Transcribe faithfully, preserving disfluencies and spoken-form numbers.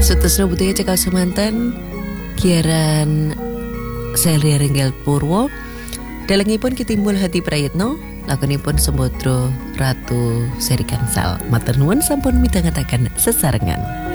Sutusno butuhnya cekal semanten Kiaran Selri Renggel Purwo Dalengipun kitimbul hati prayitno lakonipun Sembodro Ratu Seri Kangsal. Matur nuwun sampun midhangetaken sesarengan.